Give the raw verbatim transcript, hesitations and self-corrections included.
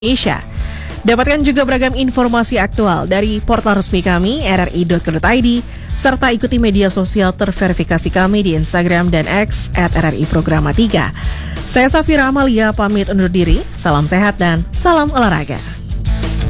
Indonesia. Dapatkan juga beragam informasi aktual dari portal resmi kami r r i dot co dot i d serta ikuti media sosial terverifikasi kami di Instagram dan X at r r i programa tiga. Saya Safira Amalia pamit undur diri, salam sehat dan salam olahraga.